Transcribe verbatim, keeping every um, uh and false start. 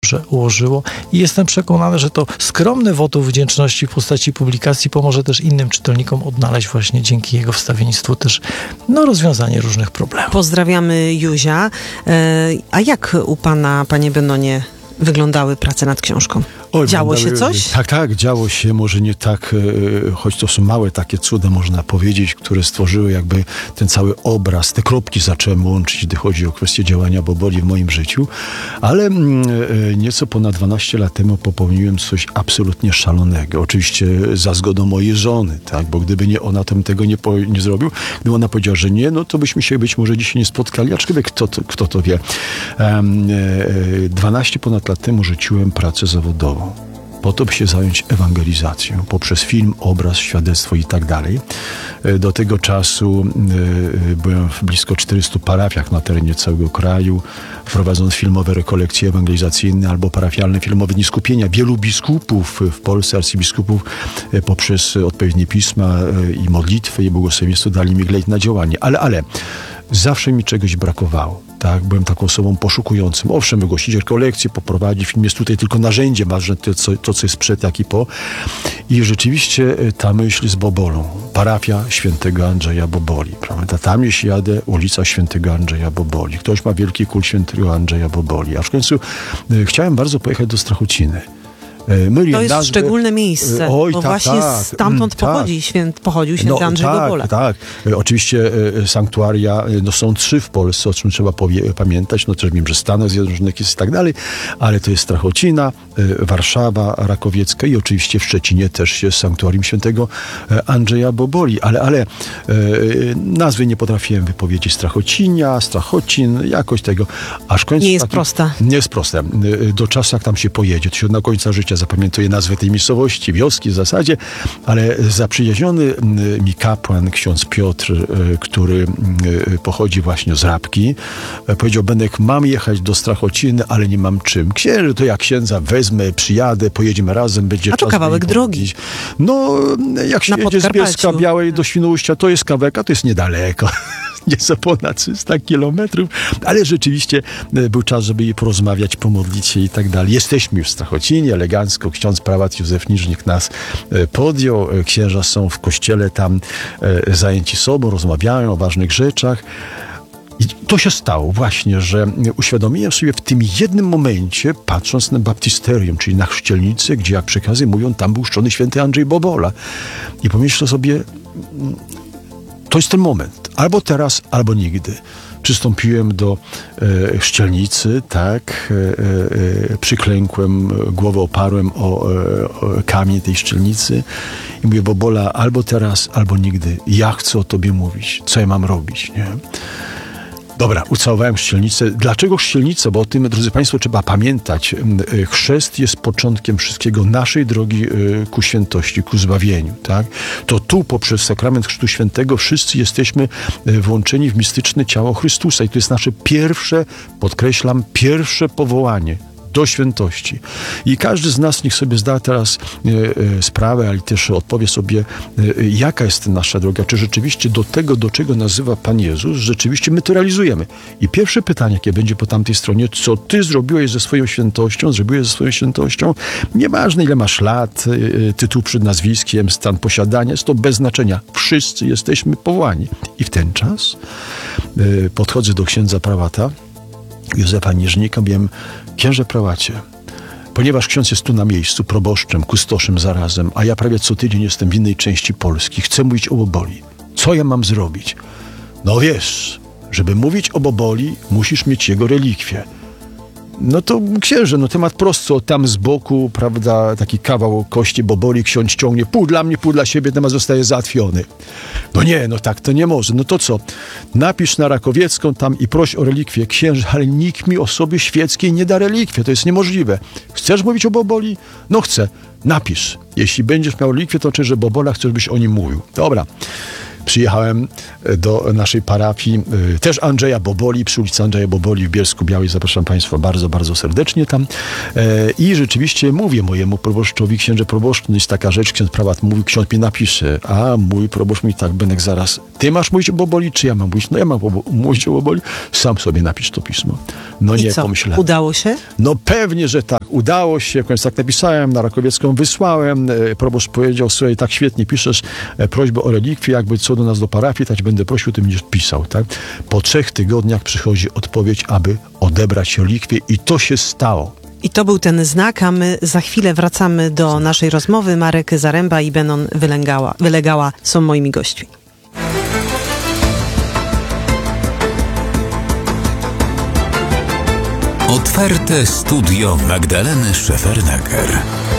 dobrze ułożyło i jestem przekonany, że to skromne wotum wdzięczności w postaci publikacji pomoże też innym czytelnikom odnaleźć właśnie dzięki jego wstawiennictwu też no, rozwiązanie różnych problemów. Pozdrawiamy Józia. E, a jak u pana, panie Benonie, wyglądały prace nad książką? Oj, działo się wyglądały, coś? Tak, tak, działo się, może nie tak, e, choć to są małe takie cuda, można powiedzieć, które stworzyły jakby ten cały obraz, te kropki zacząłem łączyć, gdy chodzi o kwestię działania Boboli w moim życiu, ale e, nieco ponad dwanaście lat temu popełniłem coś absolutnie szalonego. Oczywiście za zgodą mojej żony, tak, bo gdyby nie ona, to bym tego nie, po, nie zrobił. Gdyby ona powiedziała, że nie, no to byśmy się być może dzisiaj nie spotkali, aczkolwiek kto to, kto to wie. Um, e, dwanaście ponad lat temu rzuciłem pracę zawodową po to, by się zająć ewangelizacją poprzez film, obraz, świadectwo i tak dalej. Do tego czasu y, byłem w blisko czterystu parafiach na terenie całego kraju, prowadząc filmowe rekolekcje ewangelizacyjne albo parafialne filmowe dni skupienia. Wielu biskupów w Polsce, arcybiskupów y, poprzez odpowiednie pisma y, i modlitwy i błogosławieństwo dali mi glejt na działanie. Ale, ale zawsze mi czegoś brakowało. Tak, byłem taką osobą poszukującą. Owszem, wygłosić rekolekcję, poprowadzić. Film jest tutaj tylko narzędziem, ważne to, co, to, co jest przed, jak i po. I rzeczywiście ta myśl z Bobolą. Parafia świętego Andrzeja Boboli, prawda? Tam jeśli jadę, ulica świętego Andrzeja Boboli. Ktoś ma wielki kult świętego Andrzeja Boboli. Aż w końcu e, chciałem bardzo pojechać do Strachociny. Mylię to jest nazwę. Szczególne miejsce, Oj, bo tak, właśnie tak, stamtąd tak. pochodzi, święt, pochodził święty no, Andrzej tak, Bobola. Tak, oczywiście e, sanktuaria no, są trzy w Polsce, o czym trzeba powie, pamiętać, no też wiem, że Stanów Zjednoczonych jest i tak dalej, ale to jest Strachocina, e, Warszawa, Rakowiecka i oczywiście w Szczecinie też jest sanktuarium świętego Andrzeja Boboli, ale, ale e, nazwy nie potrafiłem wypowiedzieć. Strachocinia, Strachocin, jakoś tego, aż końcu... Nie jest taki, prosta. Nie jest proste. Do czasu, jak tam się pojedzie, to się na końca życia zapamiętuje nazwę tej miejscowości, wioski w zasadzie, ale zaprzyjaźniony mi kapłan, ksiądz Piotr, który pochodzi właśnie z Rabki, powiedział: Benek, mam jechać do Strachociny, ale nie mam czym. Księży, to ja księdza wezmę, przyjadę, pojedziemy razem, będzie A to czas kawałek drogi. No, jak się jedzie z Bielska Białej do Świnoujścia, to jest kawałek, a to jest niedaleko. Nieco ponad trzysta kilometrów, ale rzeczywiście był czas, żeby jej porozmawiać, pomodlić się i tak dalej. Jesteśmy już w Strachocinie, elegancko. Ksiądz prałat Józef Niżnik nas podjął. Księża są w kościele tam zajęci sobą, rozmawiają o ważnych rzeczach. I to się stało właśnie, że uświadomiłem sobie w tym jednym momencie, patrząc na baptisterium, czyli na chrzcielnicę, gdzie jak przekazy mówią, tam był chrzczony święty Andrzej Bobola. I pomyślę sobie, to jest ten moment. Albo teraz, albo nigdy. Przystąpiłem do e, chrzcielnicy, tak, e, e, przyklękłem, głowę oparłem o, e, o kamień tej chrzcielnicy i mówię: Bobola, albo teraz, albo nigdy. Ja chcę o tobie mówić. Co ja mam robić, nie? Dobra, ucałowałem chrzcielnicę. Dlaczego chrzcielnica? Bo o tym, drodzy Państwo, trzeba pamiętać. Chrzest jest początkiem wszystkiego, naszej drogi ku świętości, ku zbawieniu. Tak? To tu, poprzez sakrament Chrztu Świętego, wszyscy jesteśmy włączeni w mistyczne ciało Chrystusa. I to jest nasze pierwsze, podkreślam, pierwsze powołanie do świętości. I każdy z nas niech sobie zda teraz e, e, sprawę, ale też odpowie sobie, e, jaka jest nasza droga. Czy rzeczywiście do tego, do czego nazywa Pan Jezus, rzeczywiście my to realizujemy. I pierwsze pytanie, jakie będzie po tamtej stronie: co ty zrobiłeś ze swoją świętością, zrobiłeś ze swoją świętością? Nieważne, ile masz lat, e, tytuł przed nazwiskiem, stan posiadania, jest to bez znaczenia. Wszyscy jesteśmy powołani. I w ten czas e, podchodzę do księdza prałata Józefa Niżnika, wiem: księże prałacie, ponieważ ksiądz jest tu na miejscu, proboszczem, kustoszem zarazem, a ja prawie co tydzień jestem w innej części Polski, chcę mówić o Boboli. Co ja mam zrobić? No wiesz, żeby mówić o Boboli, musisz mieć jego relikwie. No to księże, no temat prosty, tam z boku, prawda, taki kawał kości Boboli ksiądz ciągnie, pół dla mnie, pół dla siebie, temat zostaje załatwiony. No nie, no tak to nie może. No to co? Napisz na Rakowiecką tam i proś o relikwie. Księże, ale nikt mi osobie świeckiej nie da relikwie, to jest niemożliwe. Chcesz mówić o Boboli? No chcę. Napisz. Jeśli będziesz miał relikwie, to znaczy, że Bobola chcesz, byś o nim mówił. Dobra. przyjechałem do naszej parafii, też Andrzeja Boboli, przy ulicy Andrzeja Boboli w Bielsku Białej. Zapraszam Państwa bardzo, bardzo serdecznie tam. I rzeczywiście mówię mojemu proboszczowi, księże proboszcz, no jest taka rzecz, ksiądz prałat mówi, ksiądz mi napisze, a mój proboszcz mówi tak, Benek, zaraz, ty masz mówić o Boboli, czy ja mam mówić? No ja mam mówić o Boboli, sam sobie napisz to pismo. No I nie, co? pomyślałem. Udało się? No pewnie, że tak. Udało się. W końcu tak napisałem, na Rakowiecką wysłałem. Proboszcz powiedział, słuchaj, tak świetnie piszesz prośbę o relikwie, jakby co do nas do parafii, tak będę prosił, ty będziesz pisał, tak? Po trzech tygodniach przychodzi odpowiedź, aby odebrać relikwie i to się stało. I to był ten znak, a my za chwilę wracamy do naszej rozmowy. Marek Zaręba i Benon Wylęgała, Wylegała są moimi gośćmi. Otwarte studio Magdaleny Szefernaker.